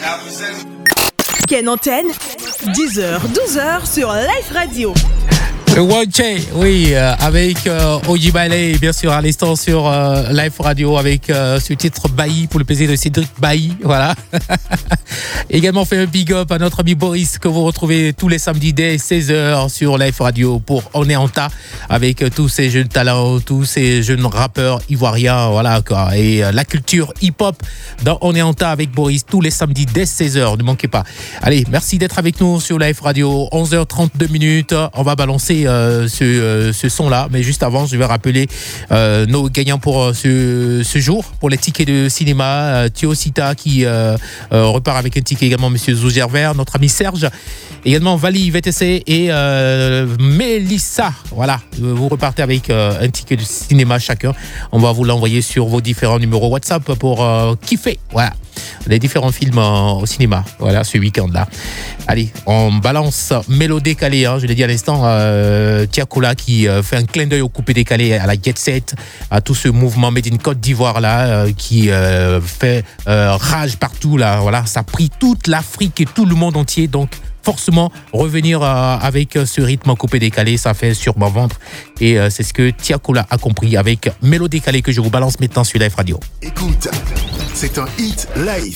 Ken Antenne, 10h, 12h sur Life Radio. Wanche, oui, avec Oji Bailey, bien sûr, à l'instant sur Life Radio, avec ce titre Bailly pour le plaisir de Cédric Bailly, voilà. Également fait un big up à notre ami Boris, que vous retrouvez tous les samedis dès 16h sur Life Radio pour On est en tas, avec tous ces jeunes talents, tous ces jeunes rappeurs ivoiriens, voilà quoi. Et la culture hip-hop dans On est en tas avec Boris tous les samedis dès 16h, ne manquez pas. Allez, merci d'être avec nous sur Life Radio, 11h32 minutes, on va balancer ce son-là, mais juste avant, je vais rappeler nos gagnants pour ce jour, pour les tickets de cinéma. Thio Sita qui repart avec un ticket, également Monsieur Zougervert, notre ami Serge, également Vali VTC et Mélissa. Voilà, vous repartez avec un ticket de cinéma chacun. On va vous l'envoyer sur vos différents numéros WhatsApp pour kiffer. Voilà, les différents films au cinéma. Voilà, ce week-end-là. Allez, on balance Mélo décalé, hein, je l'ai dit à l'instant. Tiakola qui fait un clin d'œil au coupé décalé, à la Get Set, à tout ce mouvement Made in Côte d'Ivoire là, qui fait rage partout là. Voilà, ça a pris toute l'Afrique et tout le monde entier. Donc forcément, revenir avec ce rythme coupé décalé, ça fait sûrement vendre. Et c'est ce que Tiakola a compris avec Mélo décalé que je vous balance maintenant sur Life Radio. Écoute, c'est un hit live.